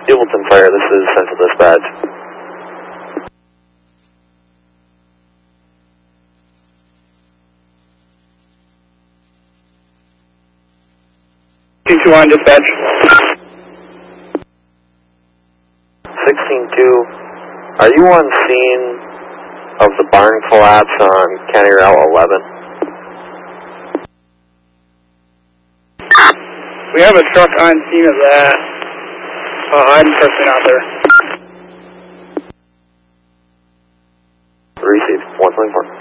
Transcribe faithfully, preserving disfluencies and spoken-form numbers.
Evilton Fire, this is Central Dispatch. two two one Dispatch. sixteen two, are you on scene of the barn collapse on County Route eleven? We have a truck on scene of that. Uh, I'm personally not there. Received, one twenty-four.